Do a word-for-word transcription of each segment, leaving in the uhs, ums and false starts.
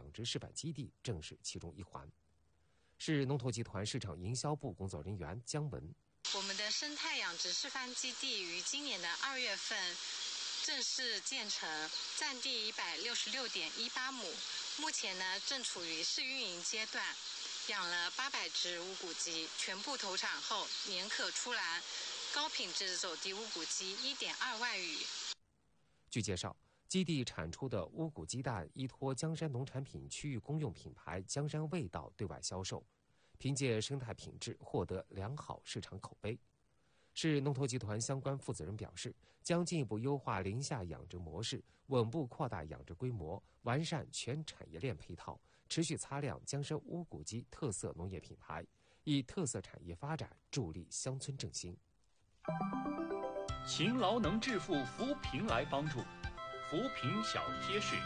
养殖示范基地正是其中一环。市农投集团市场营销部工作人员姜文， 我们的生态养殖示范基地于今年的二月份正式建成，占地一百六十六点一八亩，目前呢正处于试运营阶段，养了八百只乌骨鸡，全部投产后年可出栏，高品质走地乌骨鸡一点二万羽。 据介绍，基地产出的乌骨鸡蛋依托江山农产品区域公用品牌江山味道对外销售，凭借生态品质获得良好市场口碑。市农投集团相关负责人表示，将进一步优化林下养殖模式，稳步扩大养殖规模，完善全产业链配套，持续擦亮江山乌骨鸡特色农业品牌，以特色产业发展助力乡村振兴。 勤劳能致富，扶贫来帮助。扶贫小贴士。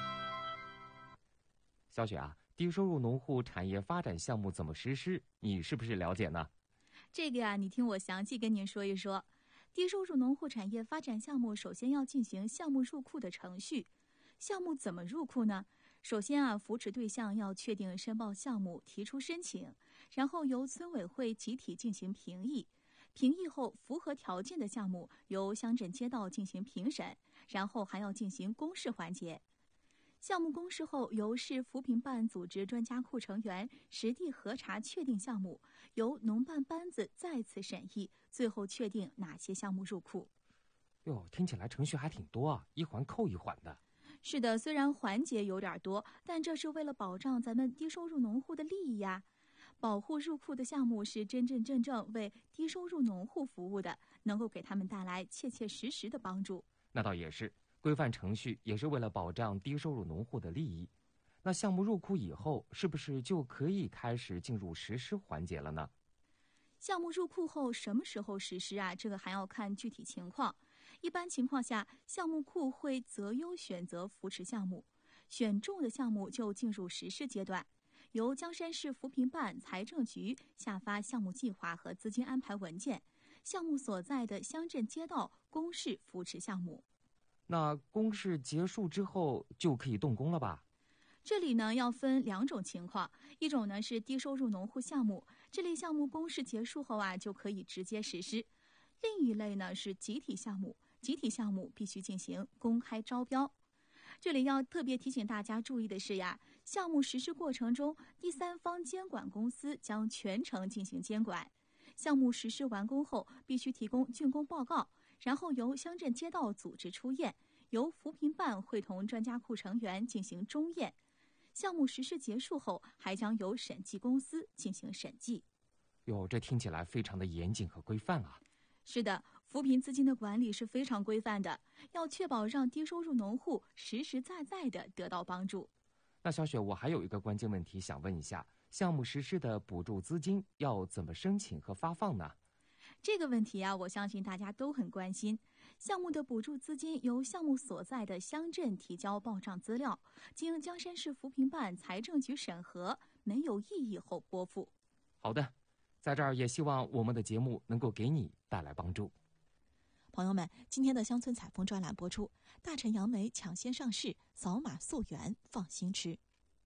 小雪啊，低收入农户产业发展项目怎么实施？你是不是了解呢？ 这个呀、啊，你听我详细跟您说一说。低收入农户产业发展项目首先要进行项目入库的程序。项目怎么入库呢？首先啊，扶持对象要确定申报项目，提出申请，然后由村委会集体进行评议。评议后符合条件的项目由乡镇街道进行评审，然后还要进行公示环节。项目公示后，由市扶贫办组织专家库成员实地核查确定项目，由农办班子再次审议，最后确定哪些项目入库。 哟，听起来程序还挺多啊，一环扣一环的。 是的，虽然环节有点多，但这是为了保障咱们低收入农户的利益呀。保护入库的项目是真真正正为低收入农户服务的，能够给他们带来切切实实的帮助。 那倒也是，规范程序也是为了保障低收入农户的利益。那项目入库以后，是不是就可以开始进入实施环节了呢？ 项目入库后什么时候实施啊？这个还要看具体情况。一般情况下，项目库会择优选择扶持项目，选中的项目就进入实施阶段。由江山市扶贫办、财政局下发项目计划和资金安排文件，项目所在的乡镇街道公示扶持项目。 那公示结束之后就可以动工了吧？ 这里呢要分两种情况，一种呢是低收入农户项目，这类项目公示结束后啊就可以直接实施；另一类呢是集体项目，集体项目必须进行公开招标。这里要特别提醒大家注意的是呀，项目实施过程中，第三方监管公司将全程进行监管。项目实施完工后，必须提供竣工报告，然后由乡镇街道组织出验，由扶贫办会同专家库成员进行中验。项目实施结束后，还将由审计公司进行审计。 哟，这听起来非常的严谨和规范啊。 是的，扶贫资金的管理是非常规范的，要确保让低收入农户实实在在地得到帮助。 那小雪，我还有一个关键问题想问一下，项目实施的补助资金要怎么申请和发放呢？ 这个问题啊，我相信大家都很关心。项目的补助资金由项目所在的乡镇提交报账资料，经江山市扶贫办、财政局审核，没有异议后拨付。 好的，在这儿也希望我们的节目能够给你带来帮助。 朋友们，今天的乡村采风专栏播出，大陈杨梅抢先上市，扫码溯源，放心吃。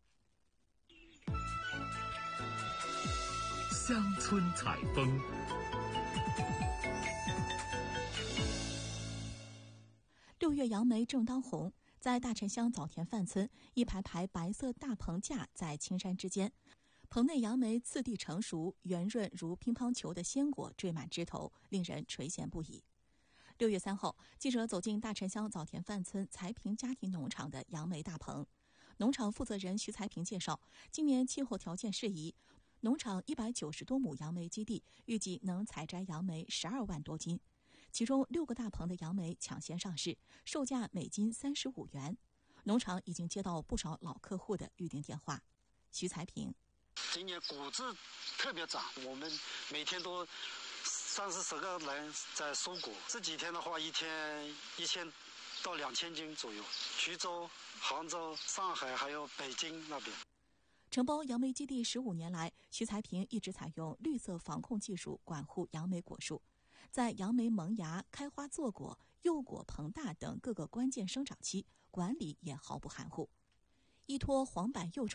乡村采风。 六月杨梅正当红，在大陈乡枣田范村，一排排白色大棚架在青山之间，棚内杨梅次第成熟，圆润如乒乓球的鲜果缀满枝头，令人垂涎不已。六月三号，记者走进大陈乡枣田范村才平家庭农场的杨梅大棚。农场负责人徐才平介绍，今年气候条件适宜，农场一百九十多亩杨梅基地预计能采摘杨梅十二万多斤，其中六个大棚的杨梅抢先上市，售价每斤三十五元。农场已经接到不少老客户的预订电话。徐才平， 今年谷子特别涨，我们每天都三四十个人在收果，这几天的话，一天一千到两千斤左右。衢州、杭州、上海还有北京那边。 承包杨梅基地十五年来，徐才平一直采用绿色防控技术管护杨梅果树，在杨梅萌芽、开花坐果、幼果膨大等各个关键生长期，管理也毫不含糊。依托黄柏幼虫